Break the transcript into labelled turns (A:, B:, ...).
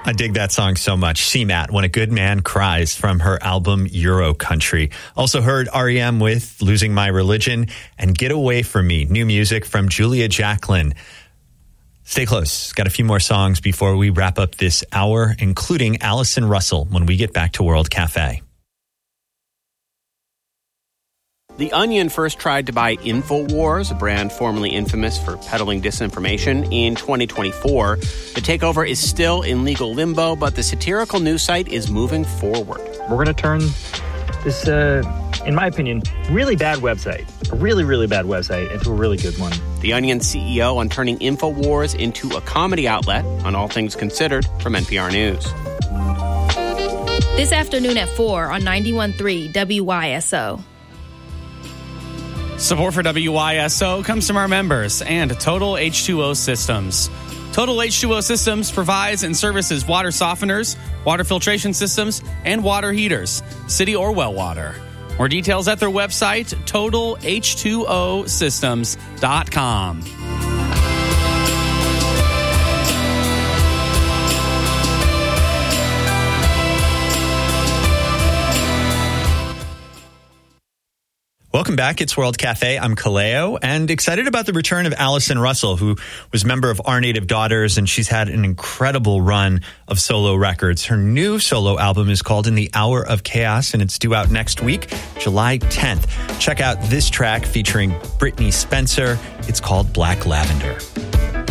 A: I dig that song so much. CMAT, When a Good Man Cries, from her album Euro Country. Also heard REM with Losing My Religion and Get Away From Me, new music from Julia Jacklin. Stay close. Got a few more songs before we wrap up this hour, including Allison Russell when we get back to World Cafe.
B: The Onion first tried to buy InfoWars, a brand formerly infamous for peddling disinformation, in 2024. The takeover is still in legal limbo, but the satirical news site is moving forward.
C: We're going to turn this, in my opinion, really bad website, a really, really bad website, into a really good one.
B: The Onion CEO on turning InfoWars into a comedy outlet on All Things Considered from NPR News.
D: This afternoon at 4 on 91.3 WYSO.
E: Support for WYSO comes from our members and Total H2O Systems. Total H2O Systems provides and services water softeners, water filtration systems, and water heaters, city or well water. More details at their website, totalh2osystems.com.
A: Welcome back. It's World Cafe. I'm Kaleo, and excited about the return of Allison Russell, who was a member of Our Native Daughters, and she's had an incredible run of solo records. Her new solo album is called In the Hour of Chaos, and it's due out next week, July 10th. Check out this track featuring Brittany Spencer. It's called Black Lavender.